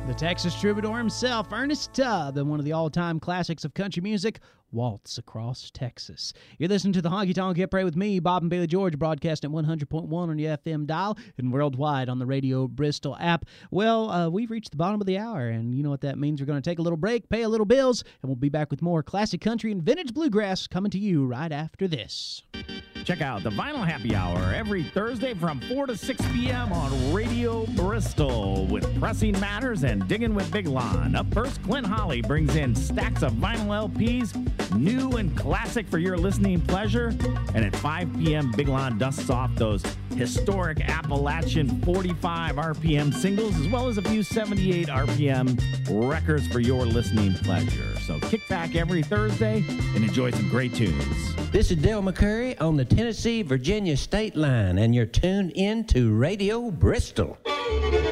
The Texas troubadour himself, Ernest Tubb, and one of the all-time classics of country music, Waltz Across Texas. You're listening to the Honky Tonk Hit Parade with me, Bob and Bailey George, broadcasting at 100.1 on the FM dial and worldwide on the Radio Bristol app. Well, we've reached the bottom of the hour, and you know what that means. We're going to take a little break, pay a little bills, and we'll be back with more classic country and vintage bluegrass coming to you right after this. Check out the Vinyl Happy Hour every Thursday from 4 to 6 p.m. on Radio Bristol with Pressing Matters and Digging with Big Lon. Up first, Clint Holly brings in stacks of vinyl LPs, new and classic for your listening pleasure. And at 5 p.m., Big Lon dusts off those historic Appalachian 45 RPM singles, as well as a few 78 RPM records for your listening pleasure. So kick back every Thursday and enjoy some great tunes. This is Dale McCurry on the Tennessee-Virginia state line, and you're tuned in to Radio Bristol.